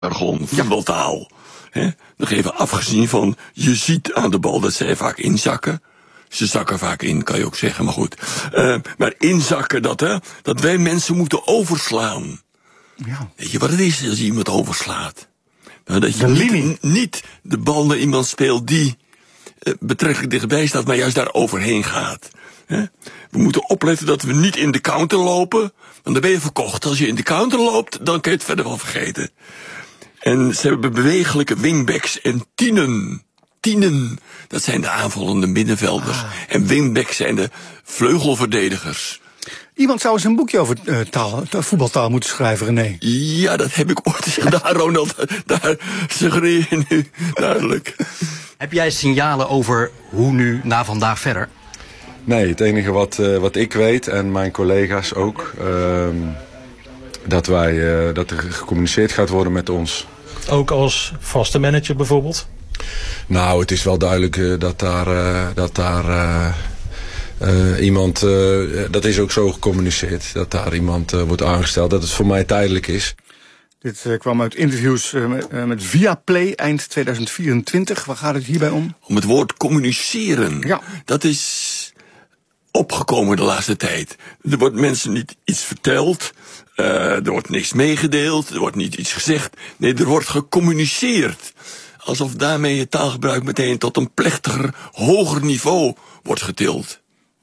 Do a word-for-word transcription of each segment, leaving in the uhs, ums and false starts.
jargon, voetbaltaal. He, nog even afgezien van, je ziet aan de bal dat zij vaak inzakken. Ze zakken vaak in, kan je ook zeggen, maar goed. Uh, maar inzakken, dat, hè, dat wij mensen moeten overslaan. Ja. Weet je wat het is als je iemand overslaat? Nou, dat je niet, niet de bal naar iemand speelt die uh, betrekkelijk dichtbij staat, maar juist daar overheen gaat. He? We moeten opletten dat we niet in de counter lopen, want dan ben je verkocht. Als je in de counter loopt, dan kun je het verder wel vergeten. En ze hebben bewegelijke wingbacks en tienen. Tienen, dat zijn de aanvallende middenvelders. Ah. En wingbacks zijn de vleugelverdedigers. Iemand zou eens een boekje over uh, taal, voetbaltaal moeten schrijven, René. Ja, dat heb ik ooit gedaan, Ronald. Daar suggereer je nu duidelijk. Heb jij signalen over hoe nu na vandaag verder? Nee, het enige wat, uh, wat ik weet, en mijn collega's ook, uh, dat, wij, uh, dat er gecommuniceerd gaat worden met ons. Ook als vaste manager bijvoorbeeld? Nou, het is wel duidelijk uh, dat daar, uh, dat daar uh, uh, iemand, uh, dat is ook zo gecommuniceerd, dat daar iemand uh, wordt aangesteld, dat het voor mij tijdelijk is. Dit uh, kwam uit interviews uh, met, uh, met Viaplay eind tweeduizend vierentwintig. Waar gaat het hierbij om? Om het woord communiceren. Ja. Dat is opgekomen de laatste tijd. Er wordt mensen niet iets verteld, uh, er wordt niks meegedeeld, er wordt niet iets gezegd. Nee, er wordt gecommuniceerd. Alsof daarmee het taalgebruik meteen tot een plechtiger, hoger niveau wordt getild.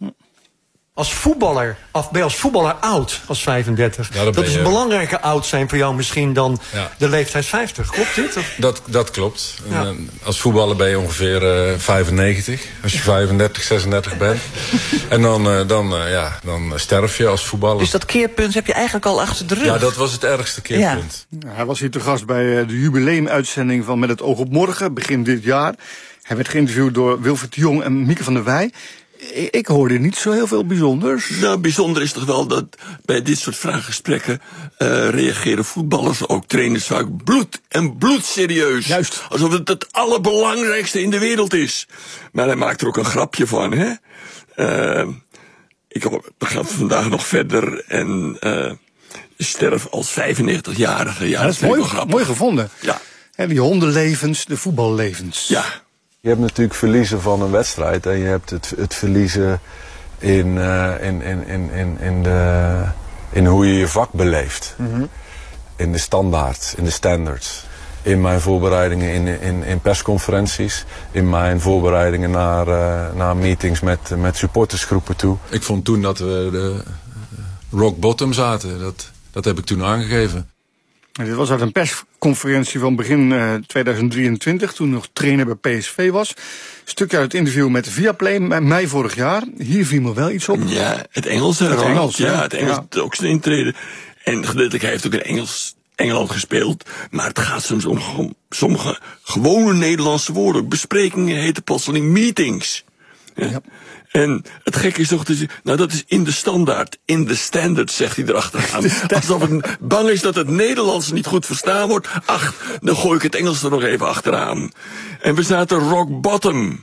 Als voetballer, of ben je als voetballer oud, als vijfendertig? Ja, dat dat is een belangrijker oud zijn voor jou misschien dan ja. de leeftijd vijftig. Klopt dit? Of? Dat, dat klopt. Ja. En als voetballer ben je ongeveer uh, vijfennegentig. Als je vijfendertig, zesendertig bent. En dan, uh, dan, uh, ja, dan sterf je als voetballer. Dus dat keerpunt heb je eigenlijk al achter de rug? Ja, dat was het ergste keerpunt. Ja. Ja, hij was hier te gast bij de jubileumuitzending van Met het oog op morgen, begin dit jaar. Hij werd geïnterviewd door Wilfried de Jong en Mieke van der Wij. Ik hoorde niet zo heel veel bijzonders. Nou, bijzonder is toch wel dat bij dit soort vraaggesprekken uh, reageren voetballers, ook trainers vaak bloed en bloedserieus. Juist. Alsof het het allerbelangrijkste in de wereld is. Maar hij maakt er ook een grapje van, hè. Uh, ik ga vandaag nog verder en uh, sterf als vijfennegentigjarige. Ja, ja, dat is mooi, mooi gevonden. Ja. En die hondenlevens, de voetballevens. Ja. Je hebt natuurlijk verliezen van een wedstrijd en je hebt het, het verliezen in, uh, in, in, in, in, in, de, in hoe je je vak beleeft. Mm-hmm. In de standaard, in de standards. In mijn voorbereidingen in, in, in persconferenties. In mijn voorbereidingen naar, uh, naar meetings met, met supportersgroepen toe. Ik vond toen dat we de rock bottom zaten. Dat, dat heb ik toen aangegeven. En dit was uit een persconferentie van begin uh, tweeduizend drieëntwintig, toen nog trainer bij P S V was. Stukje uit het interview met Viaplay, mei vorig jaar. Hier viel me wel iets op. Ja, het Engels. Het Engels, ja, het Engels ja. Ook zijn intrede. En gedeeltelijk, hij heeft ook in Engels, Engeland gespeeld. Maar het gaat soms om sommige gewone Nederlandse woorden. Besprekingen heten plotseling meetings. Ja. Ja. En het gekke is toch, dus, nou dat is in de standaard, in de standard, zegt hij erachteraan. Alsof het bang is dat het Nederlands niet goed verstaan wordt. Ach, dan gooi ik het Engels er nog even achteraan. En we zaten rock bottom.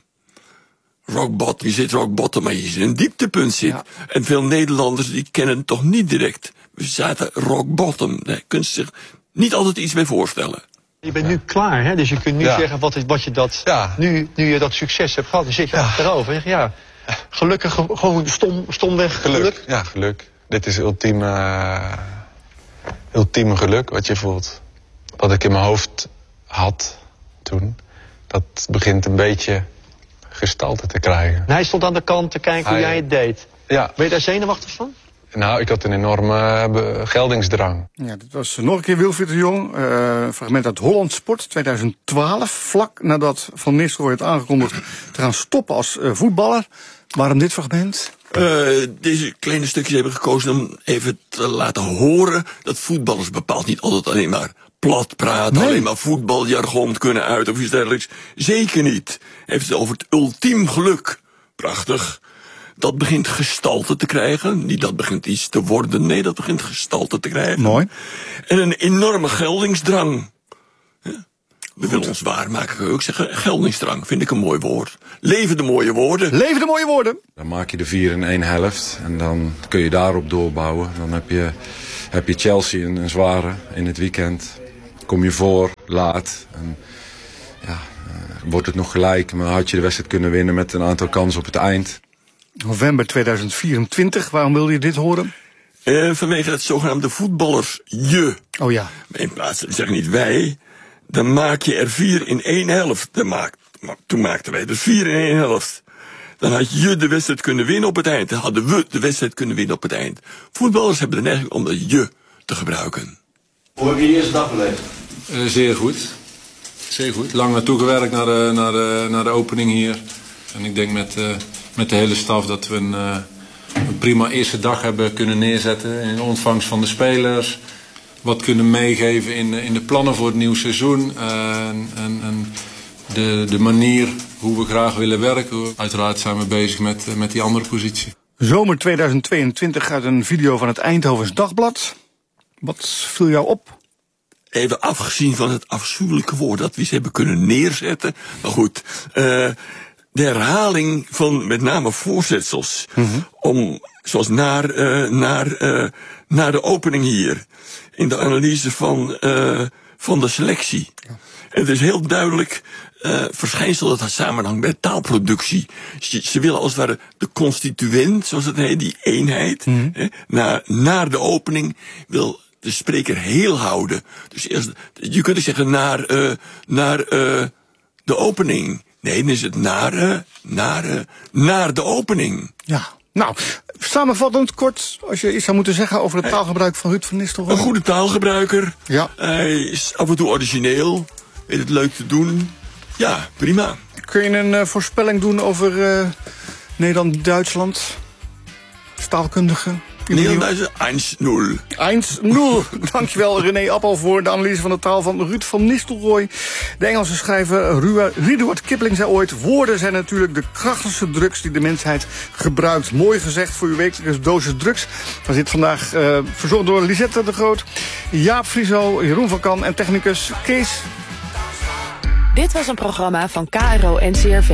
Rock bottom, je zit rock bottom, maar je zit in een dieptepunt zit. Ja. En veel Nederlanders die kennen het toch niet direct. We zaten rock bottom, daar kunnen ze zich niet altijd iets bij voorstellen. Je bent nu klaar, hè? Dus je kunt nu ja. zeggen wat, wat je dat, ja. nu, nu je dat succes hebt gehad, dan zit je ja. achterover. Zeg, ja, gelukkig, gewoon stom, stomweg geluk. geluk. Ja, geluk. Dit is ultieme, uh, ultieme geluk wat je voelt. Wat ik in mijn hoofd had toen, dat begint een beetje gestalte te krijgen. En hij stond aan de kant te kijken hij, hoe jij het deed. Ja. Ben je daar zenuwachtig van? Nou, ik had een enorme uh, geldingsdrang. Ja, dit was nog een keer Wilfried de Jong. Uh, fragment uit Holland Sport tweeduizend twaalf. Vlak nadat Van Nistelrooy had aangekondigd te gaan stoppen als uh, voetballer. Waarom dit fragment? Uh, deze kleine stukjes hebben gekozen om even te laten horen dat voetballers bepaald niet altijd alleen maar plat praten, nee. alleen maar voetbaljargon kunnen uit of iets dergelijks. Zeker niet. Hij heeft het over het ultiem geluk. Prachtig. Dat begint gestalte te krijgen. Niet dat begint iets te worden. Nee, dat begint gestalte te krijgen. Mooi. En een enorme geldingsdrang. Ja. We willen ons waarmaken, kan ik ook zeggen. Geldingsdrang, vind ik een mooi woord. Leven de mooie woorden. Leven de mooie woorden. Dan maak je de vier in één helft. En dan kun je daarop doorbouwen. Dan heb je, heb je Chelsea een, een zware in het weekend. kom je voor, laat. En, ja, uh, wordt het nog gelijk, maar had je de wedstrijd kunnen winnen met een aantal kansen op het eind. November tweeduizend vierentwintig, waarom wilde je dit horen? Uh, vanwege het zogenaamde voetballers je. Oh ja. In plaats van, zeg niet wij, dan maak je er vier in één helft. Dan maak, toen maakten wij er vier in één helft. Dan had je de wedstrijd kunnen winnen op het eind. Dan hadden we de wedstrijd kunnen winnen op het eind. Voetballers hebben de neiging om dat je te gebruiken. Hoe heb je je eerste dag beleefd? Uh, zeer goed. Zeer goed. Lang naartoe gewerkt naar de, naar de, naar de opening hier. En ik denk met, uh, met de hele staf dat we een, uh, een prima eerste dag hebben kunnen neerzetten. In de ontvangst van de spelers. Wat kunnen meegeven in, in de plannen voor het nieuwe seizoen. Uh, en, en, en de, de manier hoe we graag willen werken. Uiteraard zijn we bezig met, met die andere positie. Zomer tweeduizend tweeëntwintig uit een video van het Eindhovens Dagblad. Wat viel jou op? Even afgezien van het afschuwelijke woord dat we eens hebben kunnen neerzetten. Maar goed, uh, de herhaling van met name voorzetsels. Mm-hmm. Om, zoals naar, uh, naar, uh, naar de opening hier. In de analyse van, uh, van de selectie. Ja. En het is heel duidelijk uh, verschijnsel dat het samenhangt met taalproductie. Ze, ze willen als het ware de constituent, zoals het heet, die eenheid. Mm-hmm. Hè, naar, naar de opening wil de spreker heel houden. Dus eerst, je kunt ook zeggen naar, uh, naar uh, de opening. Nee, dan is het naar, uh, naar, uh, naar de opening. Ja, nou, samenvattend kort, als je iets zou moeten zeggen over het taalgebruik van Ruud van Nistelrooy. Een goede taalgebruiker. Ja. Hij is af en toe origineel. Weet het leuk te doen. Ja, prima. Kun je een uh, voorspelling doen over uh, Nederland-Duitsland? Taalkundige? Nederland één nul. één nul. Dankjewel René Appel voor de analyse van de taal van Ruud van Nistelrooy. De Engelse schrijver Rudyard Kipling zei ooit: woorden zijn natuurlijk de krachtigste drugs die de mensheid gebruikt. Mooi gezegd voor uw wekelijkse dosis drugs. Dat zit vandaag uh, verzorgd door Lisette de Groot, Jaap Frieso, Jeroen van Kan en technicus Kees. Dit was een programma van K R O N C R V.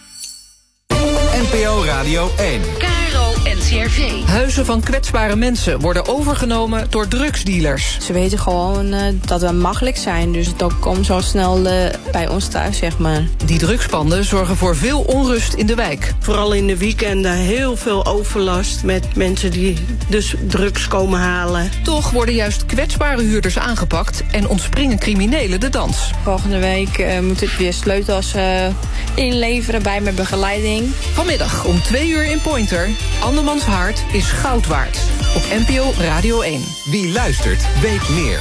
N P O Radio één. K R O N C R V. Huizen van kwetsbare mensen worden overgenomen door drugsdealers. Ze weten gewoon uh, dat we makkelijk zijn, dus dat komt zo snel uh, bij ons thuis, zeg maar. Die drugspanden zorgen voor veel onrust in de wijk. Vooral in de weekenden heel veel overlast met mensen die dus drugs komen halen. Toch worden juist kwetsbare huurders aangepakt en ontspringen criminelen de dans. Volgende week uh, moet ik weer sleutels uh, inleveren bij mijn begeleiding. Vanmiddag om twee uur in Pointer. Andermans hart is goud waard. Op N P O Radio één. Wie luistert, weet meer.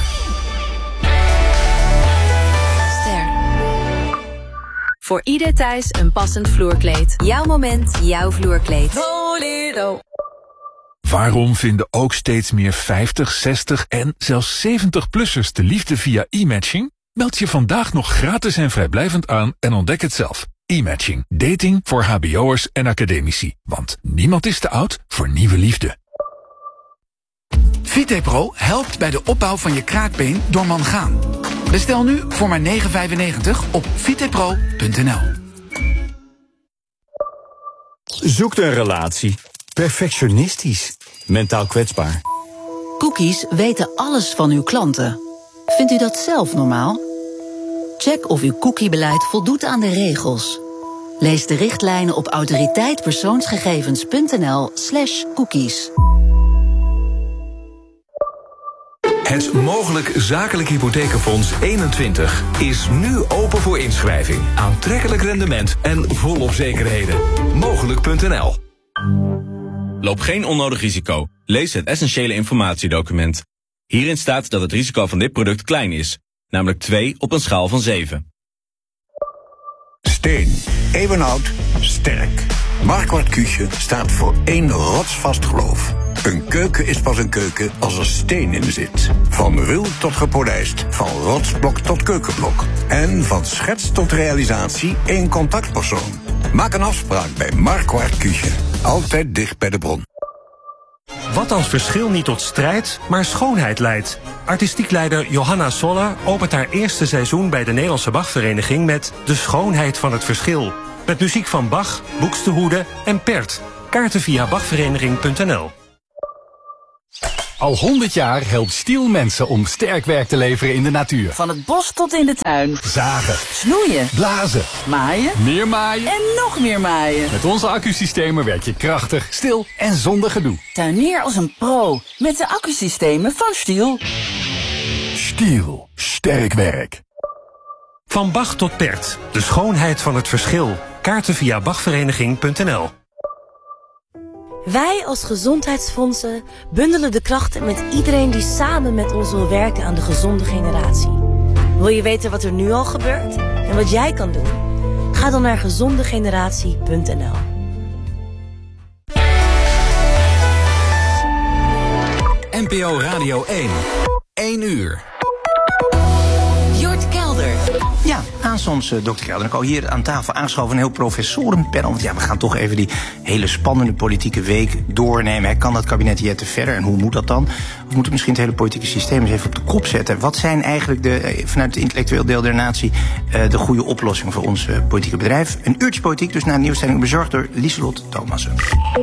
Ster. Voor ieder thuis een passend vloerkleed. Jouw moment, jouw vloerkleed. Voledo. Waarom vinden ook steeds meer vijftig, zestig en zelfs zeventig-plussers de liefde via e-matching? Meld je vandaag nog gratis en vrijblijvend aan en ontdek het zelf. E-matching. Dating voor hbo'ers en academici. Want niemand is te oud voor nieuwe liefde. Vitepro helpt bij de opbouw van je kraakbeen door mangaan. Bestel nu voor maar negen vijfennegentig op vitepro punt n l. Zoekt een relatie. Perfectionistisch. Mentaal kwetsbaar. Cookies weten alles van uw klanten. Vindt u dat zelf normaal? Check of uw cookiebeleid voldoet aan de regels. Lees de richtlijnen op autoriteitpersoonsgegevens punt n l slash cookies. Het Mogelijk Zakelijk Hypothekenfonds eenentwintig is nu open voor inschrijving. Aantrekkelijk rendement en volop zekerheden. Mogelijk punt n l. Loop geen onnodig risico. Lees het essentiële informatiedocument. Hierin staat dat het risico van dit product klein is. Namelijk twee op een schaal van zeven. Steen, eeuwenoud, sterk. Marquardt Küche staat voor één rotsvast geloof. Een keuken is pas een keuken als er steen in zit. Van ruw tot gepolijst, van rotsblok tot keukenblok. En van schets tot realisatie één contactpersoon. Maak een afspraak bij Marquardt Küche. Altijd dicht bij de bron. Wat als verschil niet tot strijd, maar schoonheid leidt? Artistiek leider Johanna Soller opent haar eerste seizoen bij de Nederlandse Bachvereniging met De Schoonheid van het Verschil. Met muziek van Bach, Buxtehude en Pert. Kaarten via bachvereniging punt n l. Al honderd jaar helpt Stiel mensen om sterk werk te leveren in de natuur. Van het bos tot in de tuin. Zagen. Snoeien. Blazen. Maaien. Meer maaien. En nog meer maaien. Met onze accusystemen werk je krachtig, stil en zonder gedoe. Tuinier als een pro. Met de accusystemen van Stiel. Stiel. Sterk werk. Van Bach tot Pert. De schoonheid van het verschil. Kaarten via bachvereniging punt n l. Wij als gezondheidsfondsen bundelen de krachten met iedereen die samen met ons wil werken aan de gezonde generatie. Wil je weten wat er nu al gebeurt en wat jij kan doen? Ga dan naar gezonde generatie punt n l. N P O Radio één. één uur. Jort Kelder. Ja, naast ons uh, dokter Kelder. Ik al hier aan tafel aangeschoven een heel professorenpanel. Want ja, we gaan toch even die hele spannende politieke week doornemen. Hè. Kan dat kabinet hier te verder en hoe moet dat dan? Of moet het misschien het hele politieke systeem eens even op de kop zetten? Wat zijn eigenlijk de, vanuit het intellectueel deel der natie uh, de goede oplossingen voor ons uh, politieke bedrijf? Een uurtje politiek, dus na een nieuwsstelling bezorgd door Lieselot Thomassen.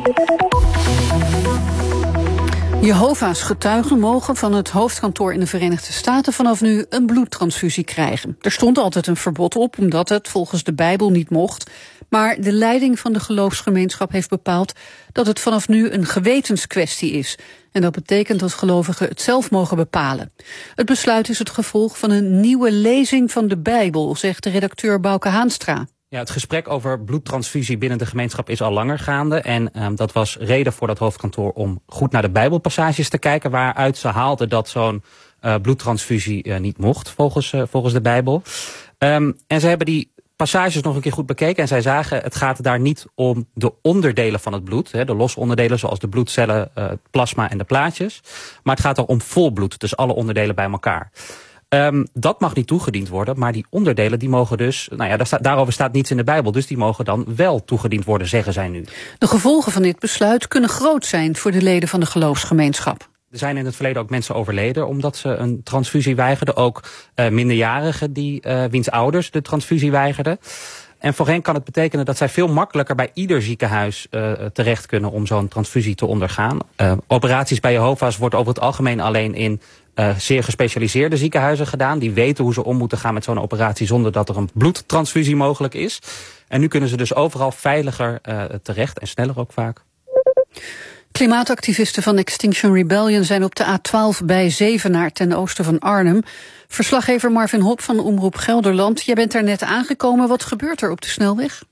Jehovah's getuigen mogen van het hoofdkantoor in de Verenigde Staten vanaf nu een bloedtransfusie krijgen. Er stond altijd een verbod op, omdat het volgens de Bijbel niet mocht. Maar de leiding van de geloofsgemeenschap heeft bepaald dat het vanaf nu een gewetenskwestie is. En dat betekent dat gelovigen het zelf mogen bepalen. Het besluit is het gevolg van een nieuwe lezing van de Bijbel, zegt de redacteur Bouke Haanstra. Ja, het gesprek over bloedtransfusie binnen de gemeenschap is al langer gaande. En um, dat was reden voor dat hoofdkantoor om goed naar de Bijbelpassages te kijken, waaruit ze haalden dat zo'n uh, bloedtransfusie uh, niet mocht, volgens, uh, volgens de Bijbel. Um, en ze hebben die passages nog een keer goed bekeken en zij zagen, het gaat daar niet om de onderdelen van het bloed, hè, de losse onderdelen zoals de bloedcellen, uh, het plasma en de plaatjes. Maar het gaat er om vol bloed, dus alle onderdelen bij elkaar. Um, dat mag niet toegediend worden, maar die onderdelen die mogen dus, nou ja, daar sta, daarover staat niets in de Bijbel, dus die mogen dan wel toegediend worden, zeggen zij nu. De gevolgen van dit besluit kunnen groot zijn voor de leden van de geloofsgemeenschap. Er zijn in het verleden ook mensen overleden omdat ze een transfusie weigerden, ook uh, minderjarigen die, uh, wiens ouders de transfusie weigerden. En voor hen kan het betekenen dat zij veel makkelijker bij ieder ziekenhuis uh, terecht kunnen om zo'n transfusie te ondergaan. Uh, operaties bij Jehovah's wordt over het algemeen alleen in uh, zeer gespecialiseerde ziekenhuizen gedaan. Die weten hoe ze om moeten gaan met zo'n operatie zonder dat er een bloedtransfusie mogelijk is. En nu kunnen ze dus overal veiliger uh, terecht en sneller ook vaak. Klimaatactivisten van Extinction Rebellion zijn op de A twaalf bij Zevenaar ten oosten van Arnhem. Verslaggever Marvin Hop van Omroep Gelderland. Jij bent daar net aangekomen. Wat gebeurt er op de snelweg?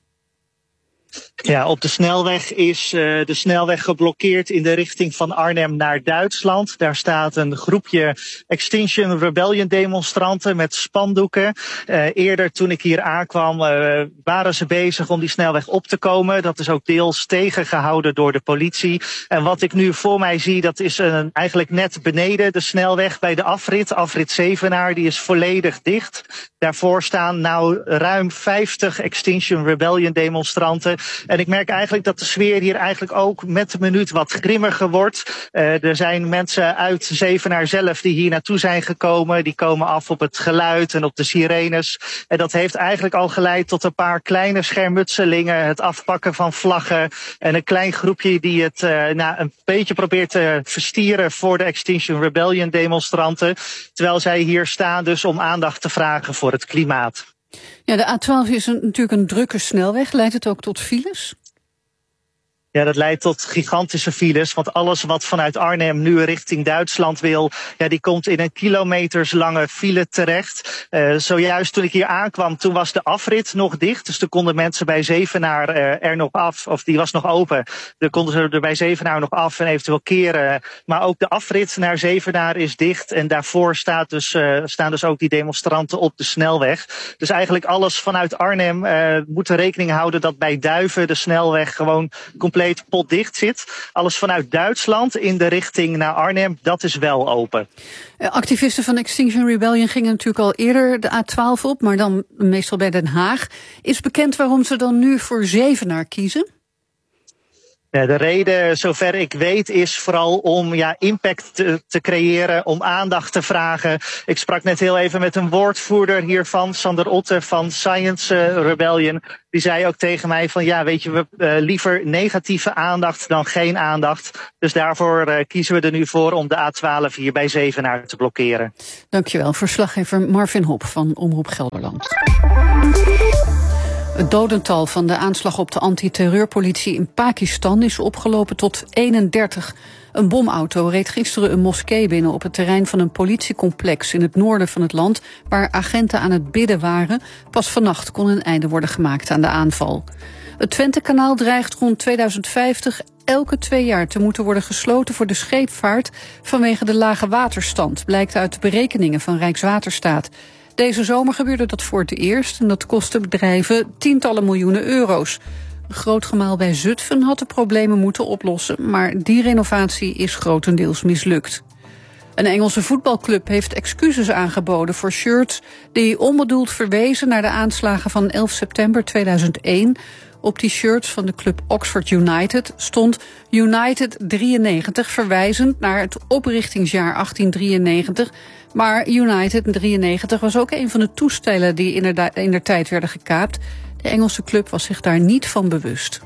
Ja, op de snelweg is uh, de snelweg geblokkeerd in de richting van Arnhem naar Duitsland. Daar staat een groepje Extinction Rebellion demonstranten met spandoeken. Uh, eerder toen ik hier aankwam uh, waren ze bezig om die snelweg op te komen. Dat is ook deels tegengehouden door de politie. En wat ik nu voor mij zie, dat is een, eigenlijk net beneden de snelweg bij de afrit. Afrit Zevenaar, die is volledig dicht. Daarvoor staan nou ruim vijftig Extinction Rebellion demonstranten. En ik merk eigenlijk dat de sfeer hier eigenlijk ook met de minuut wat grimmiger wordt. Uh, er zijn mensen uit Zevenaar zelf die hier naartoe zijn gekomen. Die komen af op het geluid en op de sirenes. En dat heeft eigenlijk al geleid tot een paar kleine schermutselingen. Het afpakken van vlaggen. En een klein groepje die het uh, nou, een beetje probeert te verstieren voor de Extinction Rebellion demonstranten. Terwijl zij hier staan dus om aandacht te vragen voor het klimaat. Ja, de A twaalf is een, natuurlijk een drukke snelweg. Leidt het ook tot files? Ja, dat leidt tot gigantische files, want alles wat vanuit Arnhem nu richting Duitsland wil, ja, die komt in een kilometerslange file terecht. Uh, zojuist toen ik hier aankwam, toen was de afrit nog dicht, dus toen konden mensen bij Zevenaar uh, er nog af, of die was nog open. Dan konden ze er bij Zevenaar nog af en eventueel keren. Maar ook de afrit naar Zevenaar is dicht en daarvoor staat dus, uh, staan dus ook die demonstranten op de snelweg. Dus eigenlijk alles vanuit Arnhem uh, moet er rekening houden dat bij Duiven de snelweg gewoon compleet potdicht zit. Alles vanuit Duitsland in de richting naar Arnhem, dat is wel open. Activisten van Extinction Rebellion gingen natuurlijk al eerder de A twaalf op, maar dan meestal bij Den Haag. Is bekend waarom ze dan nu voor Zevenaar kiezen? Ja, de reden, zover ik weet, is vooral om ja, impact te, te creëren, om aandacht te vragen. Ik sprak net heel even met een woordvoerder hiervan, Sander Otte van Science Rebellion. Die zei ook tegen mij van ja, weet je, we uh, liever negatieve aandacht dan geen aandacht. Dus daarvoor uh, kiezen we er nu voor om de A twaalf hier bij Zevenaar te blokkeren. Dankjewel, verslaggever Marvin Hop van Omroep Gelderland. Het dodental van de aanslag op de antiterreurpolitie in Pakistan is opgelopen tot eenendertig. Een bomauto reed gisteren een moskee binnen op het terrein van een politiecomplex in het noorden van het land, waar agenten aan het bidden waren. Pas vannacht kon een einde worden gemaakt aan de aanval. Het Twentekanaal dreigt rond tweeduizend vijftig elke twee jaar te moeten worden gesloten voor de scheepvaart vanwege de lage waterstand, blijkt uit de berekeningen van Rijkswaterstaat. Deze zomer gebeurde dat voor het eerst en dat kostte bedrijven tientallen miljoenen euro's. Een groot gemaal bij Zutphen had de problemen moeten oplossen, maar die renovatie is grotendeels mislukt. Een Engelse voetbalclub heeft excuses aangeboden voor shirts die onbedoeld verwezen naar de aanslagen van elf september tweeduizend één. Op die shirts van de club Oxford United stond United drieënnegentig, verwijzend naar het oprichtingsjaar achttien drieënnegentig. Maar United drieënnegentig was ook een van de toestellen die in der tijd werden gekaapt. De Engelse club was zich daar niet van bewust.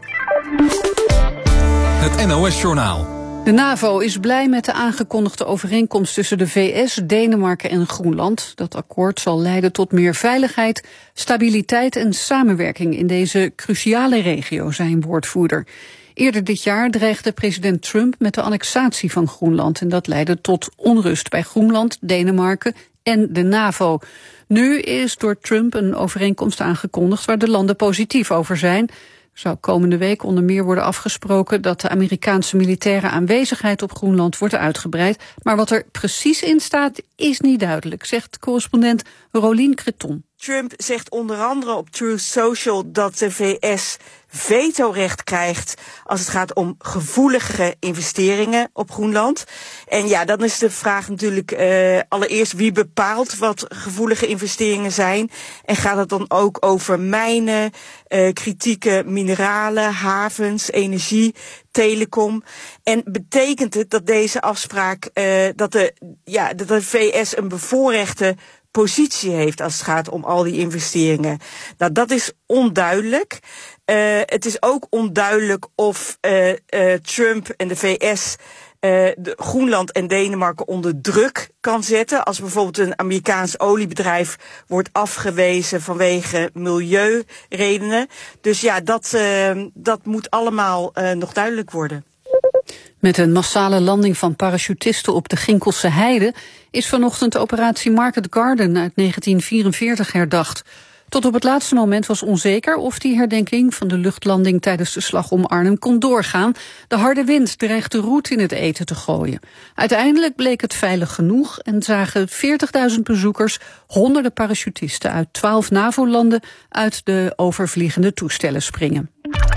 Het N O S-journaal. De NAVO is blij met de aangekondigde overeenkomst tussen de V S, Denemarken en Groenland. Dat akkoord zal leiden tot meer veiligheid, stabiliteit en samenwerking in deze cruciale regio, zei een woordvoerder. Eerder dit jaar dreigde president Trump met de annexatie van Groenland en dat leidde tot onrust bij Groenland, Denemarken en de NAVO. Nu is door Trump een overeenkomst aangekondigd waar de landen positief over zijn. Er zou komende week onder meer worden afgesproken dat de Amerikaanse militaire aanwezigheid op Groenland wordt uitgebreid. Maar wat er precies in staat is niet duidelijk, zegt correspondent Rolien Creton. Trump zegt onder andere op Truth Social dat de V S vetorecht krijgt als het gaat om gevoelige investeringen op Groenland. En ja, dan is de vraag natuurlijk uh, allereerst wie bepaalt wat gevoelige investeringen zijn. En gaat het dan ook over mijnen, uh, kritieke mineralen, havens, energie, telecom. En betekent het dat deze afspraak, uh, dat de, ja, dat de V S een bevoorrechte positie heeft als het gaat om al die investeringen? Nou, dat is onduidelijk. Uh, het is ook onduidelijk of uh, uh, Trump en de V S uh, de Groenland en Denemarken onder druk kan zetten. Als bijvoorbeeld een Amerikaans oliebedrijf wordt afgewezen vanwege milieuredenen. Dus ja, dat, uh, dat moet allemaal uh, nog duidelijk worden. Met een massale landing van parachutisten op de Ginkelse Heide is vanochtend operatie Market Garden uit negentien vierenveertig herdacht. Tot op het laatste moment was onzeker of die herdenking van de luchtlanding tijdens de slag om Arnhem kon doorgaan. De harde wind dreigde roet in het eten te gooien. Uiteindelijk bleek het veilig genoeg en zagen veertigduizend bezoekers honderden parachutisten uit twaalf NAVO-landen uit de overvliegende toestellen springen.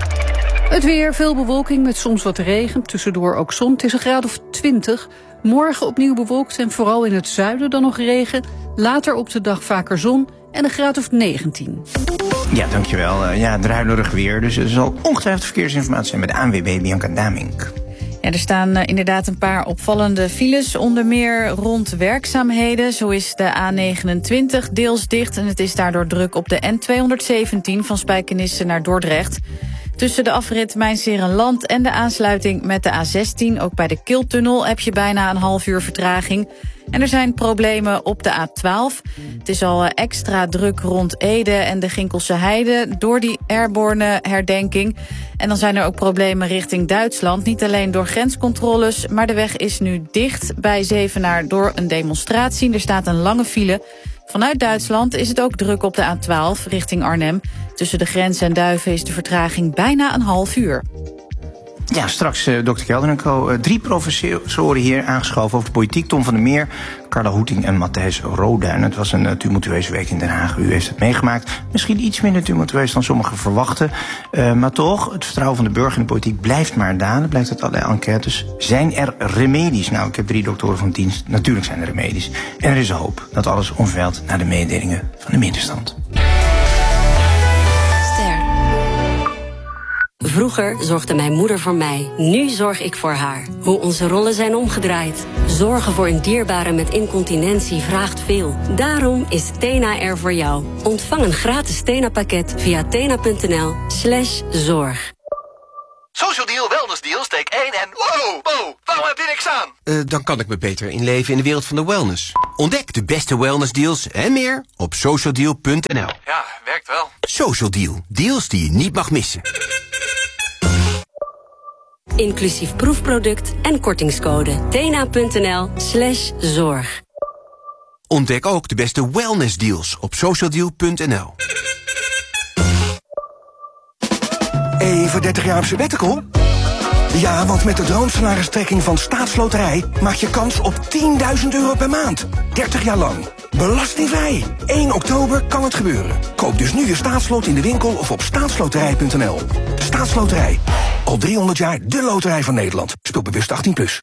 Het weer, veel bewolking met soms wat regen, tussendoor ook zon. Het is een graad of twintig. Morgen opnieuw bewolkt en vooral in het zuiden dan nog regen. Later op de dag vaker zon en een graad of negentien. Ja, dankjewel. Uh, ja, druilerig weer. Dus er zal ongetwijfeld verkeersinformatie zijn met de A N W B Bianca Damink. Ja, er staan uh, inderdaad een paar opvallende files, onder meer rond werkzaamheden. Zo is de A negenentwintig deels dicht en het is daardoor druk op de N tweehonderdzeventien van Spijkenisse naar Dordrecht. Tussen de afrit Mijnserenland en de aansluiting met de A zestien, ook bij de Kiltunnel, heb je bijna een half uur vertraging. En er zijn problemen op de A twaalf. Het is al extra druk rond Ede en de Ginkelse Heide door die airborne herdenking. En dan zijn er ook problemen richting Duitsland. Niet alleen door grenscontroles, maar de weg is nu dicht bij Zevenaar door een demonstratie. Er staat een lange file. Vanuit Duitsland is het ook druk op de A twaalf richting Arnhem. Tussen de grens en Duiven is de vertraging bijna een half uur. Ja, straks uh, dokter Kelder en co. Uh, drie professoren hier aangeschoven over de politiek. Tom van der Meer, Carla Hoeting en Matthijs Roduin. Het was een uh, tumultueuze week in Den Haag. U heeft het meegemaakt. Misschien iets minder tumultueus dan sommigen verwachten. Uh, maar toch, het vertrouwen van de burger in de politiek blijft maar dalen. Blijkt uit allerlei enquêtes. Zijn er remedies? Nou, ik heb drie doktoren van dienst. Natuurlijk zijn er remedies. En er is hoop dat alles omveilt naar de mededelingen van de middenstand. Vroeger zorgde mijn moeder voor mij. Nu zorg ik voor haar. Hoe onze rollen zijn omgedraaid. Zorgen voor een dierbare met incontinentie vraagt veel. Daarom is Tena er voor jou. Ontvang een gratis Tena-pakket via tena.nl slash zorg. Social Deal, Wellness Deal, steek één en... Wow, wow, waarom heb je niks aan? Uh, dan kan ik me beter inleven in de wereld van de wellness. Ontdek de beste wellness deals en meer op social deal punt n l. Ja, werkt wel. Social Deal, deals die je niet mag missen. Inclusief proefproduct en kortingscode. tena.nl slash zorg. Ontdek ook de beste wellness deals op social deal punt n l. Even dertig jaar op sabbatical? Ja, want met de droomsalaristrekking van Staatsloterij maak je kans op tienduizend euro per maand. dertig jaar lang. Belastingvrij. één oktober kan het gebeuren. Koop dus nu je staatslot in de winkel of op staatsloterij punt n l. Staatsloterij. Al driehonderd jaar de loterij van Nederland. Speel bewust achttien plus.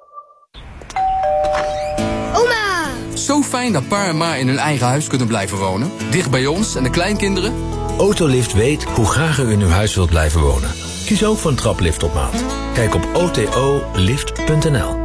Oma! Zo fijn dat pa en ma in hun eigen huis kunnen blijven wonen. Dicht bij ons en de kleinkinderen. Autolift weet hoe graag u in uw huis wilt blijven wonen. Kies ook voor een traplift op maat. Kijk op o t o lift punt n l.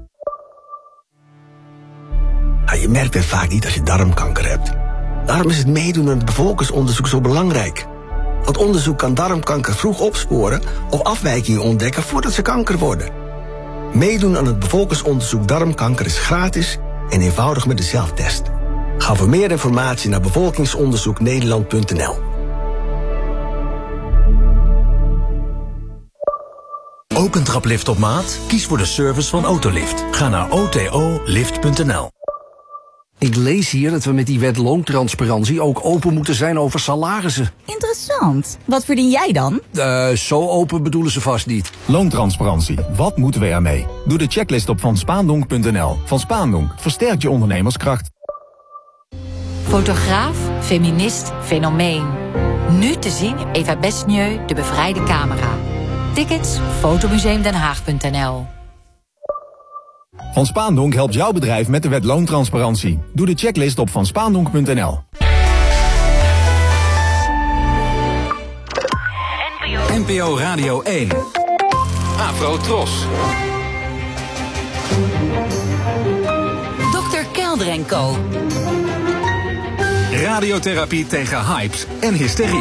Ja, je merkt het vaak niet als je darmkanker hebt. Daarom is het meedoen aan het bevolkingsonderzoek zo belangrijk. Want onderzoek kan darmkanker vroeg opsporen of afwijkingen ontdekken voordat ze kanker worden. Meedoen aan het bevolkingsonderzoek darmkanker is gratis en eenvoudig met de zelftest. Ga voor meer informatie naar bevolkingsonderzoek nederland punt n l. Ook een traplift op maat? Kies voor de service van Autolift. Ga naar o t o lift punt n l. Ik lees hier dat we met die wet loontransparantie ook open moeten zijn over salarissen. Interessant. Wat verdien jij dan? Uh, zo open bedoelen ze vast niet. Loontransparantie. Wat moeten we ermee? Doe de checklist op van spaandonk punt n l. Van Spaandonk versterkt je ondernemerskracht. Fotograaf, feminist, fenomeen. Nu te zien in Eva Besnieu, de bevrijde camera. Tickets, fotomuseumdenhaag punt n l. Van Spaandonk helpt jouw bedrijf met de wet loontransparantie. Doe de checklist op van spaandonk punt n l. N P O Radio één. Afro Tros. dokter Kelder en Co. Radiotherapie tegen hypes en hysterie.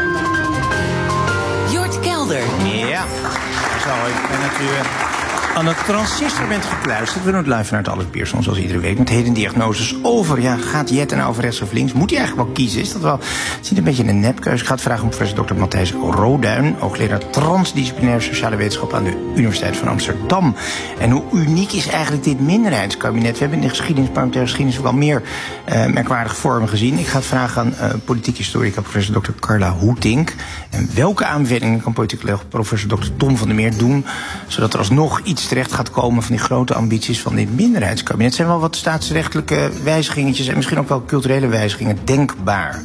Jort Kelder. Ja, zo, ik ben natuurlijk aan het transistor bent gekluisterd. We doen het live vanuit Albert Pierson, zoals iedere week. Met heden diagnoses over, ja, gaat Jet nou over rechts of links? Moet hij eigenlijk wel kiezen? Is dat wel, het is een beetje een nepkeuze. Ik ga het vragen om professor dokter Matthijs Roduin, hoogleraar transdisciplinaire sociale wetenschap aan de Universiteit van Amsterdam. En hoe uniek is eigenlijk dit minderheidskabinet? We hebben in de geschiedenis, parlementaire geschiedenis, ook al meer uh, merkwaardige vormen gezien. Ik ga het vragen aan uh, politiek historica professor dokter Carla Hoetink. En welke aanbevelingen kan politiek collega professor dokter Tom van der Meer doen, zodat er alsnog iets terecht gaat komen van die grote ambities van dit minderheidskabinet? Er zijn wel wat staatsrechtelijke wijzigingetjes en misschien ook wel culturele wijzigingen denkbaar.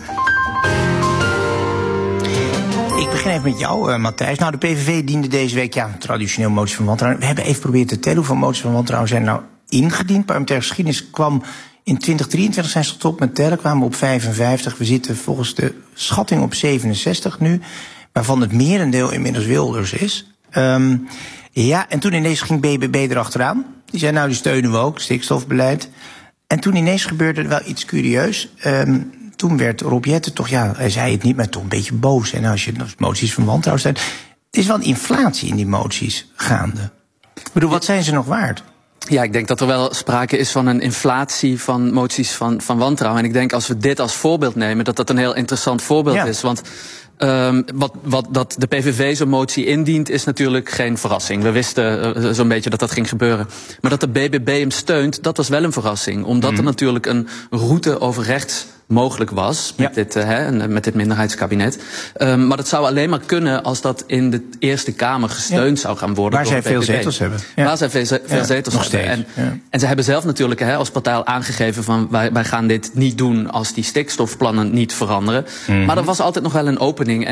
Ik begin even met jou, uh, Matthijs. Nou, de P V V diende deze week, ja, traditioneel motie van wantrouwen. We hebben even geprobeerd te tellen hoeveel moties van wantrouwen zijn nou ingediend. Parlementaire geschiedenis kwam in twintig drieëntwintig, zijn ze gestopt met tellen, kwamen we op vijfenvijftig. We zitten volgens de schatting op zevenenzestig nu, waarvan het merendeel inmiddels Wilders is. Um, Ja, en toen ineens ging B B B erachteraan. Die zei, nou, die steunen we ook, stikstofbeleid. En toen ineens gebeurde er wel iets curieus. Um, toen werd Rob Jetten toch, ja, hij zei het niet, maar toch een beetje boos. En als je als moties van wantrouwen stelt, er is wel een inflatie in die moties gaande. Ik bedoel, wat zijn ze nog waard? Ja, ik denk dat er wel sprake is van een inflatie van moties van, van wantrouwen. En ik denk als we dit als voorbeeld nemen, dat dat een heel interessant voorbeeld ja. is. Want Um, wat, wat dat de P V V zo'n motie indient, is natuurlijk geen verrassing. We wisten uh, zo'n beetje dat dat ging gebeuren. Maar dat de B B B hem steunt, dat was wel een verrassing. Omdat mm. er natuurlijk een route over rechts mogelijk was met, ja. dit, uh, hè, met dit minderheidskabinet. Um, maar dat zou alleen maar kunnen als dat in de Eerste Kamer gesteund ja. zou gaan worden. Waar zij veel zetels hebben. Ja. Waar zij veel, veel ja, zetels nog hebben. En, ja. en ze hebben zelf natuurlijk hè, als partij al aangegeven van wij, wij gaan dit niet doen als die stikstofplannen niet veranderen. Mm-hmm. Maar er was altijd nog wel een opening. En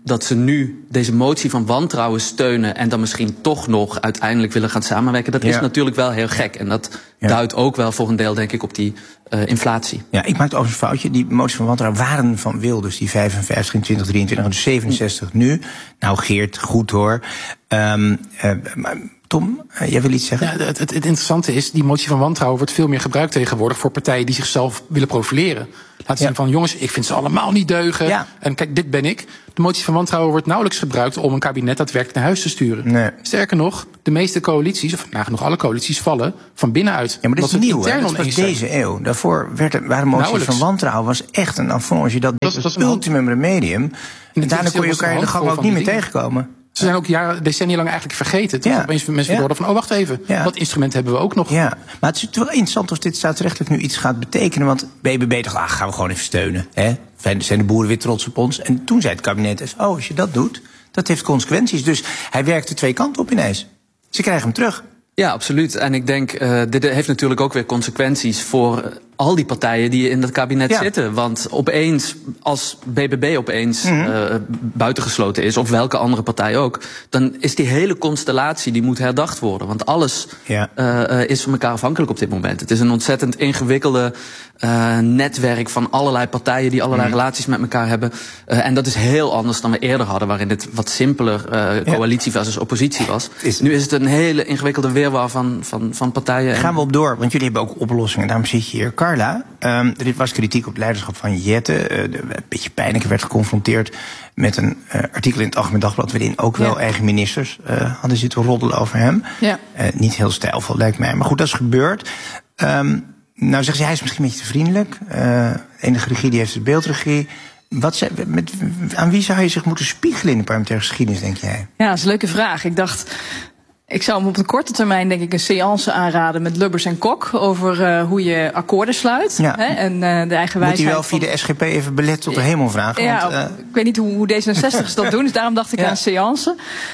dat ze nu deze motie van wantrouwen steunen en dan misschien toch nog uiteindelijk willen gaan samenwerken, dat ja. is natuurlijk wel heel gek. En dat ja. duidt ook wel voor een deel, denk ik, op die uh, inflatie. Ja, ik maakte overigens een foutje. Die motie van wantrouwen waren van Wilders, die vijfenvijftig in twintig drieëntwintig en dus zevenenzestig nu. Nou, Geert, goed hoor. Um, uh, Tom, uh, jij wil iets zeggen? Ja, het, het, het interessante is, die motie van wantrouwen wordt veel meer gebruikt tegenwoordig voor partijen die zichzelf willen profileren. Laten zien ja. van, jongens, ik vind ze allemaal niet deugen. Ja. En kijk, dit ben ik. De motie van wantrouwen wordt nauwelijks gebruikt om een kabinet daadwerkelijk naar huis te sturen. Nee. Sterker nog, de meeste coalities, of nagenoeg alle coalities, vallen van binnenuit. Ja, maar dat is nieuw, hè? Dat was deze eeuw. Daarvoor werd er, waren moties nauwelijks. van wantrouwen was echt een affront. Dat was het ultimum remedium. En daarna kon je elkaar in de gang ook niet meer tegenkomen. Ze zijn ook jaren, decennia lang eigenlijk vergeten. Toen ja. opeens mensen ja. van, oh, wacht even. Ja. Dat instrument hebben we ook nog. Ja, maar het is wel interessant of dit staatsrechtelijk nu iets gaat betekenen. Want B B B dacht, ah, gaan we gewoon even steunen. Hè? Zijn de boeren weer trots op ons? En toen zei het kabinet, oh, als je dat doet, dat heeft consequenties. Dus hij werkte twee kanten op ineens. Ze krijgen hem terug. Ja, absoluut. En ik denk, uh, dit heeft natuurlijk ook weer consequenties voor al die partijen die in dat kabinet ja. zitten. Want opeens, als B B B opeens mm-hmm. uh, buitengesloten is, of welke andere partij ook, dan is die hele constellatie, die moet herdacht worden. Want alles ja. uh, is van elkaar afhankelijk op dit moment. Het is een ontzettend ingewikkelde uh, netwerk van allerlei partijen die allerlei mm-hmm. relaties met elkaar hebben. Uh, en dat is heel anders dan we eerder hadden, waarin het wat simpeler uh, coalitie versus oppositie was. Is nu is het een hele ingewikkelde wirwar van, van, van partijen. Daar gaan we op door, want jullie hebben ook oplossingen. Daarom zit je hier. Carla, um, er was kritiek op het leiderschap van Jette. Uh, een beetje pijnlijk werd geconfronteerd met een uh, artikel in het Algemeen Dagblad, waarin ook wel ja. eigen ministers uh, hadden zitten roddelen over hem. Ja. Uh, niet heel stijlvol, lijkt mij. Maar goed, dat is gebeurd. Um, nou zeggen ze, hij is misschien een beetje te vriendelijk. Uh, de enige regie die heeft de beeldregie. Wat ze, met, aan wie zou je zich moeten spiegelen in de parlementaire geschiedenis, denk jij? Ja, dat is een leuke vraag. Ik dacht, ik zou hem op de korte termijn denk ik een séance aanraden met Lubbers en Kok over uh, hoe je akkoorden sluit. Ja. Hè, en uh, de eigen wijsheid. Moet hij wel via van de S G P even belet tot de hemel vragen? Ja, want, uh... ik weet niet hoe, hoe D zesenzestig's dat doen, dus daarom dacht ik ja. aan een séance.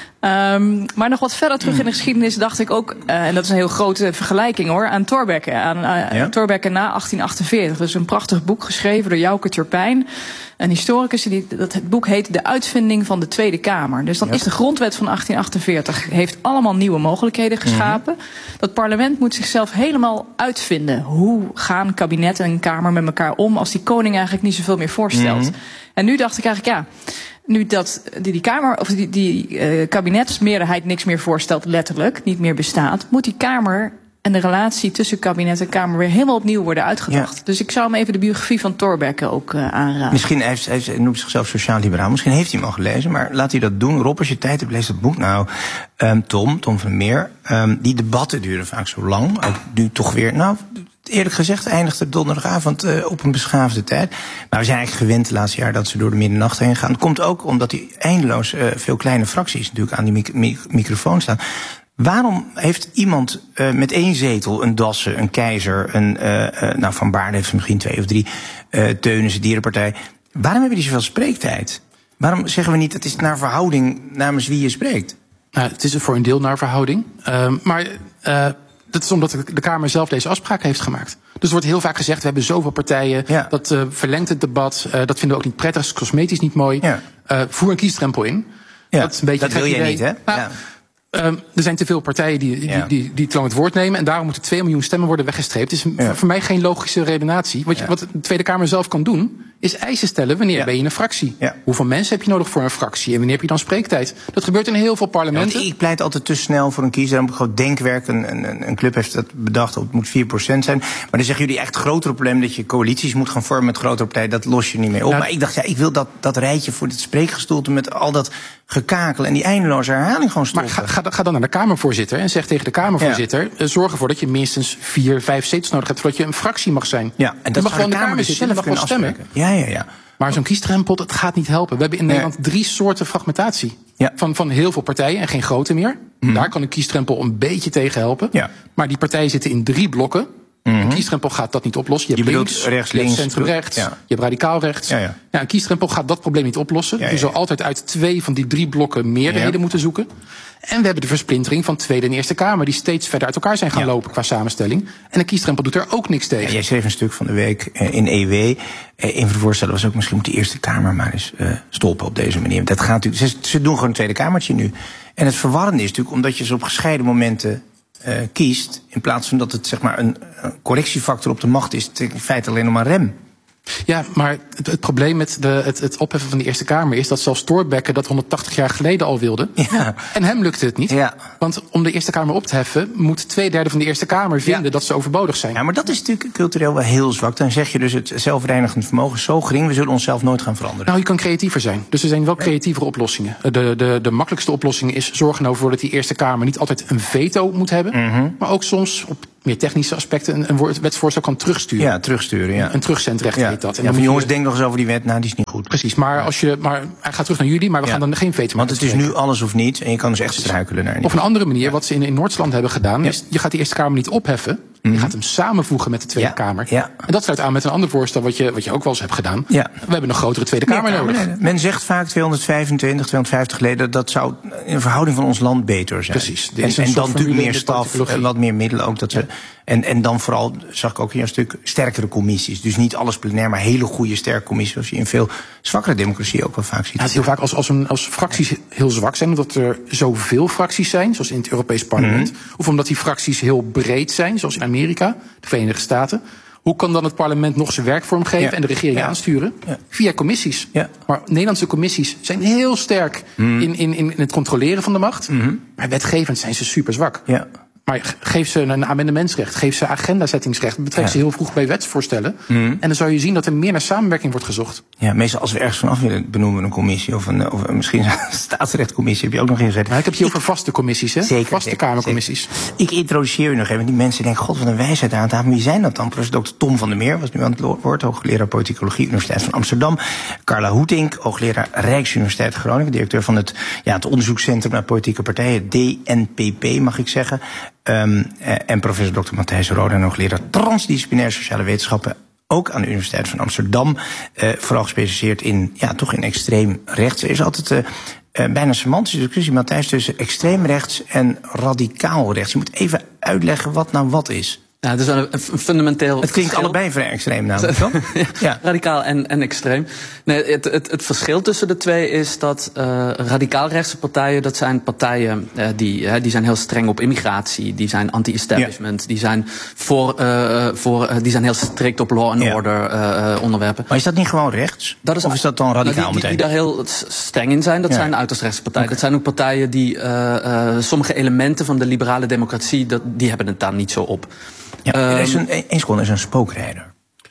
Um, maar nog wat verder terug in de geschiedenis dacht ik ook, uh, en dat is een heel grote vergelijking hoor, aan Thorbecke. Aan uh, ja? Thorbecke na achttien achtenveertig. Dat is een prachtig boek geschreven door Jouke Turpijn, een historicus. Die, dat, het boek heet De Uitvinding van de Tweede Kamer. Dus dan ja. is de grondwet van achttien achtenveertig, heeft allemaal nieuwe mogelijkheden geschapen. Mm-hmm. Dat parlement moet zichzelf helemaal uitvinden. Hoe gaan kabinet en kamer met elkaar om als die koning eigenlijk niet zoveel meer voorstelt? Mm-hmm. En nu dacht ik eigenlijk, ja, nu dat die, die Kamer of die, die uh, kabinetsmeerderheid niks meer voorstelt, letterlijk, niet meer bestaat, moet die Kamer en de relatie tussen kabinet en Kamer weer helemaal opnieuw worden uitgedacht. Ja. Dus ik zou hem even de biografie van Thorbecke ook uh, aanraden. Misschien heeft hij, hij noemt zichzelf sociaal-liberaal. Misschien heeft hij hem al gelezen, maar laat hij dat doen. Rob, als je tijd hebt, lees dat boek. Nou, um, Tom, Tom van Meer, um, die debatten duren vaak zo lang. Ook nu toch weer, nou, eerlijk gezegd eindigt het donderdagavond uh, op een beschaafde tijd. Maar we zijn eigenlijk gewend de laatste jaar dat ze door de middernacht heen gaan. Het komt ook omdat die eindeloos uh, veel kleine fracties natuurlijk aan die mic- mic- microfoon staan. Waarom heeft iemand uh, met één zetel, een Dassen, een Keizer, een uh, uh, nou Van Baarle heeft misschien twee of drie, uh, Teunissen, Dierenpartij. Waarom hebben die zoveel spreektijd? Waarom zeggen we niet, het is naar verhouding namens wie je spreekt? Nou, het is voor een deel naar verhouding. Uh, maar uh, dat is omdat de Kamer zelf deze afspraak heeft gemaakt. Dus er wordt heel vaak gezegd, we hebben zoveel partijen, ja. dat uh, verlengt het debat, uh, dat vinden we ook niet prettig, is cosmetisch niet mooi. Ja. Uh, voer een kiesdrempel in. Ja, dat is een beetje dat wil jij niet, hè? Nou, ja. Um, er zijn te veel partijen die, die, ja. die, die, die te lang het woord nemen. En daarom moeten twee miljoen stemmen worden weggestreept. Het is ja. voor mij geen logische redenatie. Wat, je, ja. wat de Tweede Kamer zelf kan doen, is eisen stellen wanneer ja. ben je in een fractie. Ja. Hoeveel mensen heb je nodig voor een fractie? En wanneer heb je dan spreektijd? Dat gebeurt in heel veel parlementen. Ja, ik pleit altijd te snel voor een kiezer. Dan moet gewoon denkwerk. Een, een, een club heeft dat bedacht. Het moet vier procent zijn. Maar dan zeggen jullie echt het grotere probleem dat je coalities moet gaan vormen met grotere partijen. Dat los je niet mee op. Nou, maar ik dacht, ja, ik wil dat, dat rijtje voor dit spreekgestoelte met al dat gekakel en die eindeloze herhaling gewoon stoppen. Maar ga, ga, ga dan naar de Kamervoorzitter en zeg tegen de Kamervoorzitter, ja. zorg ervoor dat je minstens vier, vijf zetels nodig hebt voordat je een fractie mag zijn. Ja, en dat mag gewoon de Kamer, Kamer zitten en mag gewoon stemmen. Ja, ja, ja. Maar zo'n kiesdrempel, dat gaat niet helpen. We hebben in Nederland nee. drie soorten fragmentatie. Ja. Van, van heel veel partijen en geen grote meer. Mm. Daar kan een kiesdrempel een beetje tegen helpen. Ja. Maar die partijen zitten in drie blokken. Mm-hmm. Een kiesdrempel gaat dat niet oplossen. Je, je hebt links, rechts, je links, hebt centrum rechts, ja. je hebt radicaal rechts. Ja, ja. Ja, een kiesdrempel gaat dat probleem niet oplossen. Ja, ja. Je zal altijd uit twee van die drie blokken meerderheden ja. moeten zoeken. En we hebben de versplintering van Tweede en Eerste Kamer, die steeds verder uit elkaar zijn gaan ja. lopen qua samenstelling. En een kiesdrempel doet er ook niks tegen. Ja, jij schreef een stuk van de week in E W. Een van de voorstellen was ook, misschien moet de Eerste Kamer maar eens uh, stoppen op deze manier. Dat gaat natuurlijk, ze, ze doen gewoon een Tweede Kamertje nu. En het verwarrende is natuurlijk, omdat je ze op gescheiden momenten uh, kiest, in plaats van dat het zeg maar een, een correctiefactor op de macht is, het in feite alleen nog maar rem. Ja, maar het, het probleem met de, het, het opheffen van de Eerste Kamer is dat zelfs Thorbecke dat honderdtachtig jaar geleden al wilde. Ja. En hem lukte het niet. Ja. Want om de Eerste Kamer op te heffen moet twee derde van de Eerste Kamer vinden ja. dat ze overbodig zijn. Ja, maar dat is natuurlijk cultureel wel heel zwak. Dan zeg je dus het zelfreinigend vermogen is zo gering, we zullen onszelf nooit gaan veranderen. Nou, je kan creatiever zijn. Dus er zijn wel creatievere oplossingen. De, de, de makkelijkste oplossing is zorgen ervoor dat die Eerste Kamer niet altijd een veto moet hebben. Mm-hmm. Maar ook soms op meer technische aspecten een, een wetsvoorstel kan terugsturen. Ja, terugsturen, ja. Een terugzendrecht ja. heet dat. En ja, van jongens, denk nog eens over die wet. Nou, die is niet goed. Precies, maar, als je, maar hij gaat terug naar jullie, maar we ja. gaan dan geen veto maken. Want het is nu alles of niets en je kan dus echt struikelen naar. Of een andere manier, wat ze in, in Noord-Land hebben gedaan, ja. is je gaat die Eerste Kamer niet opheffen. Mm-hmm. Je gaat hem samenvoegen met de Tweede ja. Kamer. Ja. En dat sluit aan met een ander voorstel wat je, wat je ook wel eens hebt gedaan. Ja. We hebben een grotere Tweede Kamer ja, nodig. Nee, men zegt vaak tweehonderdvijfentwintig, tweehonderdvijftig leden. Dat zou in verhouding van ons land beter zijn. Precies. En, en dan natuurlijk meer staf en wat meer middelen ook. Dat ja. ze, en, en dan vooral, zag ik ook in een stuk, sterkere commissies. Dus niet alles plenair, maar hele goede sterke commissies. Zoals je in veel zwakkere democratieën ook wel vaak ziet. Ja, het is heel vaak als, als, een, als fracties heel zwak zijn, omdat er zoveel fracties zijn, zoals in het Europees Parlement. Mm-hmm. Of omdat die fracties heel breed zijn, zoals in Amerika, de Verenigde Staten. Hoe kan dan het parlement nog zijn werk vormgeven ja. en de regering ja. aansturen? Ja. Via commissies. Ja. Maar Nederlandse commissies zijn heel sterk mm. in, in, in het controleren van de macht. Mm-hmm. Maar wetgevend zijn ze super zwak. Ja. Maar geef ze een amendementsrecht, geef ze agendazettingsrecht, betrek ja. ze heel vroeg bij wetsvoorstellen. Mm. En dan zou je zien dat er meer naar samenwerking wordt gezocht. Ja, meestal als we ergens vanaf willen benoemen we een commissie of, een, of misschien een staatsrechtcommissie heb je ook nog ingezet. Maar ik heb het hier over vaste commissies, hè? Zeker, vaste zeker, Kamercommissies. Zeker. Ik introduceer u nog even, die mensen denken, god wat een wijsheid aan tafel. Wie zijn dat dan? Professor dokter Tom van der Meer was nu aan het woord, hoogleraar politicologie, Universiteit van Amsterdam. Carla Hoetink, hoogleraar Rijksuniversiteit Groningen, directeur van het, ja, het onderzoekscentrum naar politieke partijen, D N P P mag ik zeggen. Um, en professor dokter Matthijs Roda, hoogleraar transdisciplinaire sociale wetenschappen, ook aan de Universiteit van Amsterdam. Uh, vooral gespecialiseerd in, ja, toch in extreem rechts. Er is altijd uh, uh, bijna een semantische discussie, Matthijs, tussen extreem rechts en radicaal rechts. Je moet even uitleggen wat nou wat is. Ja, het is een, een fundamenteel. Het klinkt verschil. allebei vrij extreem namelijk, toch? ja, ja. Radicaal en, en extreem. Nee, het, het, het verschil tussen de twee is dat uh, radicaal-rechtse partijen, dat zijn partijen uh, die, uh, die zijn heel streng op immigratie, die zijn anti-establishment, ja. die zijn voor, uh, voor uh, die zijn heel strikt op law and ja. order uh, onderwerpen. Maar is dat niet gewoon rechts? Dat is, of is dat dan radicaal nou, die, meteen? Die, die daar heel streng in zijn, dat ja. zijn uiterst rechtse partijen. Okay. Dat zijn ook partijen die uh, uh, sommige elementen van de liberale democratie, dat, die hebben het daar niet zo op. Ja, er is een, één seconde, er is een spookrijder.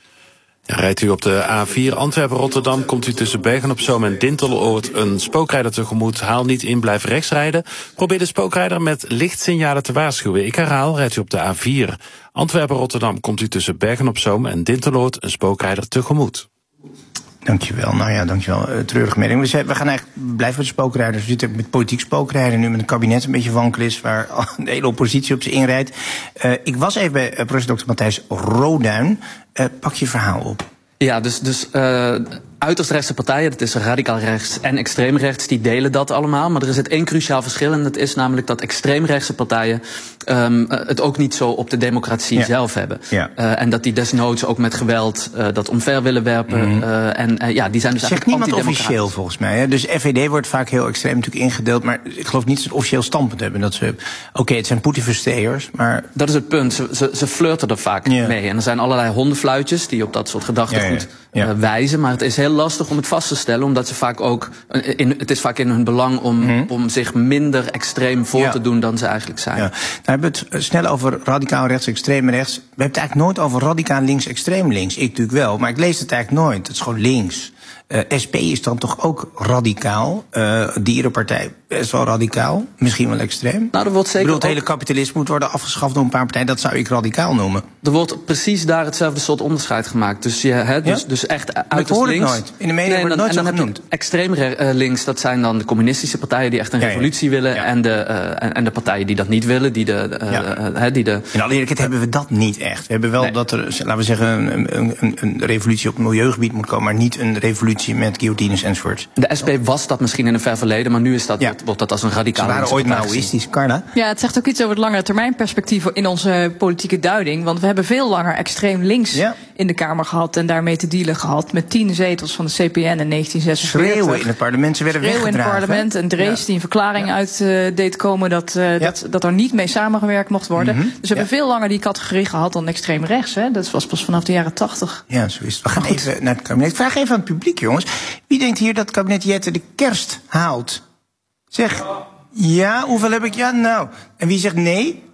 Ja, rijdt u op de A vier Antwerpen-Rotterdam, komt u tussen Bergen-op-Zoom en Dinteloord een spookrijder tegemoet. Haal niet in, blijf rechts rijden. Probeer de spookrijder met lichtsignalen te waarschuwen. Ik herhaal, rijdt u op de A vier Antwerpen-Rotterdam, komt u tussen Bergen-op-Zoom en Dinteloord een spookrijder tegemoot. Dankjewel, nou ja, dankjewel. Uh, treurige melding. We, zijn, we gaan eigenlijk blijven met spookrijders. We zitten met politiek spookrijden, nu met een kabinet een beetje wankel is, waar de hele oppositie op ze inrijdt. Uh, ik was even bij uh, professor dokter Matthijs Roduin. Uh, pak je verhaal op. Ja, dus, dus uh, uiterst rechtse partijen, dat is radicaal rechts en extreem rechts, die delen dat allemaal. Maar er zit één cruciaal verschil en dat is namelijk dat extreemrechtse partijen um, het ook niet zo op de democratie ja. zelf hebben. Ja. Uh, en dat die desnoods ook met geweld uh, dat omver willen werpen. Mm-hmm. uh, en uh, ja, die zijn dus zegt eigenlijk niemand officieel volgens mij. Hè? Dus F V D wordt vaak heel extreem natuurlijk ingedeeld, maar ik geloof niet dat ze een officieel standpunt hebben. Dat ze, oké, okay, het zijn Poetin-versteers, maar... Dat is het punt. Ze, ze, ze flirten er vaak ja. mee. En er zijn allerlei hondenfluitjes die op dat soort gedachtegoed ja, ja. Ja. Uh, wijzen. Maar het is heel lastig om het vast te stellen, omdat ze vaak ook... In, het is vaak in hun belang om, mm-hmm. om zich minder extreem voor ja. te doen dan ze eigenlijk zijn. Ja. Nou, we hebben het snel over radicaal rechts, extreem rechts. We hebben het eigenlijk nooit over radicaal links, extreem links. Ik natuurlijk wel, maar ik lees het eigenlijk nooit. Het is gewoon links. Uh, S P is dan toch ook radicaal. Uh, Dierenpartij best wel radicaal. Misschien wel extreem. Nou, er wordt zeker ik bedoel, het hele ook... kapitalisme moet worden afgeschaft door een paar partijen. Dat zou ik radicaal noemen. Er wordt precies daar hetzelfde soort onderscheid gemaakt. Dus, je, hè, dus, ja? dus echt uiterst links. Ik hoor het nooit. In de media nee, wordt het nooit en dan zo heb genoemd. je extreem uh, links, dat zijn dan de communistische partijen die echt een ja, ja. revolutie willen. Ja. En, de, uh, en, en de partijen die dat niet willen. Die de, uh, ja. uh, die de, in alle eerlijkheid uh, hebben we dat niet echt. We hebben wel nee. dat er, laten we zeggen, een, een, een, een revolutie op het milieugebied moet komen, maar niet een revolutie met guillotines enzovoort. De S P was dat misschien in een ver verleden, maar nu is dat, ja. wordt dat als een radicale. Ze waren ooit maoïstisch, Carla. Ja, het zegt ook iets over het langere termijn perspectief in onze politieke duiding. Want we hebben veel langer extreem links ja. in de Kamer gehad en daarmee te dealen gehad. Met tien zetels van de C P N in negentien zesenveertig. Schreeuwen in het parlement, ze werden Schreeuwen weggedragen. in het parlement en Drees ja. die een verklaring ja. uit uh, deed komen dat, uh, ja. dat, dat er niet mee samengewerkt mocht worden. Mm-hmm. Dus we hebben ja. veel langer die categorie gehad dan extreem rechts. Hè? Dat was pas vanaf de jaren tachtig. Ja, zo is het. We gaan even naar het kabinet. Ik vraag even aan het publiek, jongens. Wie denkt hier dat het kabinet Jette de kerst haalt? Zeg, ja, hoeveel heb ik? Ja, nou. En wie zegt nee?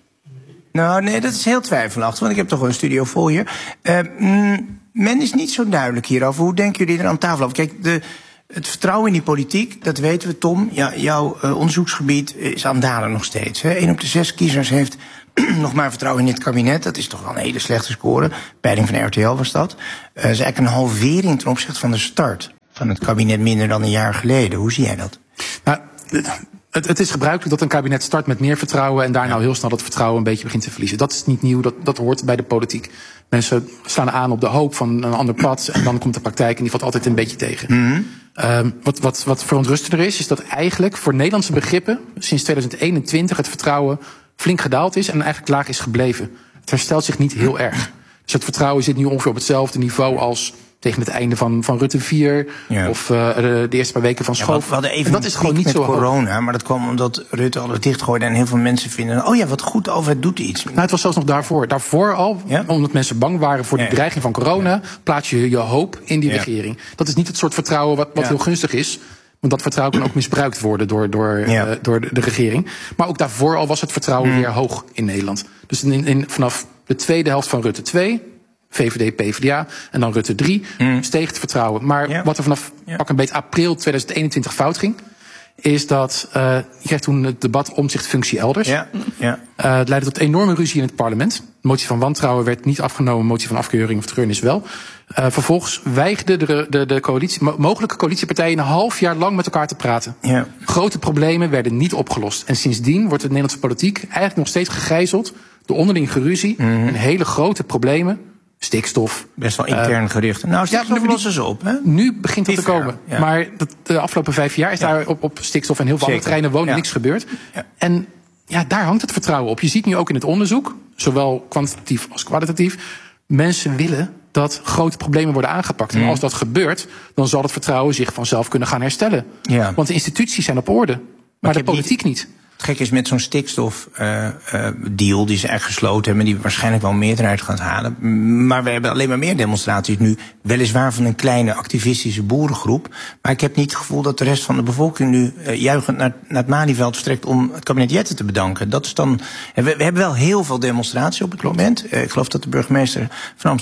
Nou, nee, dat is heel twijfelachtig, want ik heb toch een studio vol hier. Uh, mm, men is niet zo duidelijk hierover. Hoe denken jullie er aan tafel over? Kijk, de, het vertrouwen in die politiek, dat weten we, Tom. Ja, jouw uh, onderzoeksgebied is aan het dalen nog steeds. Hè. Eén op de zes kiezers heeft nog maar vertrouwen in dit kabinet. Dat is toch wel een hele slechte score. Peiling van R T L was dat. Uh, dat is eigenlijk een halvering ten opzichte van de start van het kabinet minder dan een jaar geleden. Hoe zie jij dat? Nou, Het, het is gebruikelijk dat een kabinet start met meer vertrouwen en daarna ja. heel snel dat vertrouwen een beetje begint te verliezen. Dat is niet nieuw, dat, dat hoort bij de politiek. Mensen slaan aan op de hoop van een ander pad en dan komt de praktijk en die valt altijd een beetje tegen. Mm-hmm. Um, wat, wat, wat verontrustender is, is dat eigenlijk voor Nederlandse begrippen sinds tweeduizend eenentwintig het vertrouwen flink gedaald is en eigenlijk laag is gebleven. Het herstelt zich niet heel erg. Dus het vertrouwen zit nu ongeveer op hetzelfde niveau als tegen het einde van, van Rutte vier. Ja. Of uh, de, de eerste paar weken van Schoof. Ja, we hadden even dat is gewoon niet met zo corona, hoog. Maar dat kwam omdat Rutte alles dichtgooide en heel veel mensen vinden, oh ja, wat goed, de overheid doet iets. Nou, het was zelfs nog daarvoor. Daarvoor al, ja? omdat mensen bang waren voor ja. de dreiging van corona, ja. plaats je je hoop in die ja. regering. Dat is niet het soort vertrouwen wat, wat ja. heel gunstig is. Want dat vertrouwen kan ook misbruikt worden door, door, ja. uh, door de, de regering. Maar ook daarvoor al was het vertrouwen mm. weer hoog in Nederland. Dus in, in, vanaf de tweede helft van Rutte twee... V V D, P V D A en dan Rutte drie, mm. steeg het vertrouwen. Maar ja. wat er vanaf ja. pak een beetje april tweeduizend eenentwintig fout ging, is dat uh, je kreeg toen het debat omzichtfunctie elders. Ja. Ja. Uh, het leidde tot enorme ruzie in het parlement. De motie van wantrouwen werd niet afgenomen, motie van afkeuring of treurnis wel. Uh, vervolgens weigerden de, de, de coalitie, mogelijke coalitiepartijen een half jaar lang met elkaar te praten. Ja. Grote problemen werden niet opgelost. En sindsdien wordt de Nederlandse politiek eigenlijk nog steeds gegijzeld door onderling geruzie mm-hmm. en hele grote problemen. Stikstof. Best wel intern uh, gericht. Nou, stikstof ja, lossen ze op, hè? Nu begint dat te komen. Ja. Maar dat, de afgelopen vijf jaar is ja. daar op, op stikstof en heel veel Zeker. andere terreinen wonen ja. niks gebeurd. Ja. En ja, daar hangt het vertrouwen op. Je ziet nu ook in het onderzoek, zowel kwantitatief als kwalitatief, mensen willen dat grote problemen worden aangepakt. Mm. En als dat gebeurt, dan zal het vertrouwen zich vanzelf kunnen gaan herstellen. Ja. Want de instituties zijn op orde, maar, maar de politiek niet. niet. Het gek is met zo'n stikstofdeal uh, uh, die ze echt gesloten hebben, die waarschijnlijk wel een meerderheid gaat halen. Maar we hebben alleen maar meer demonstraties nu. Weliswaar van een kleine activistische boerengroep. Maar ik heb niet het gevoel dat de rest van de bevolking nu uh, juichend naar, naar het Malieveld verstrekt om het kabinet Jette te bedanken. Dat is dan. We, we hebben wel heel veel demonstraties op het moment. Uh, ik geloof dat de burgemeester van Amsterdam